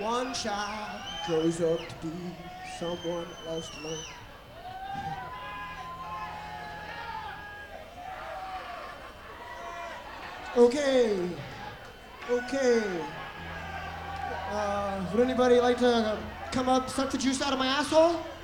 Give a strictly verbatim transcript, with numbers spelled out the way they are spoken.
one child grows up to be someone else to learn. Okay, okay. Uh, would anybody like to come up, suck the juice out of my asshole?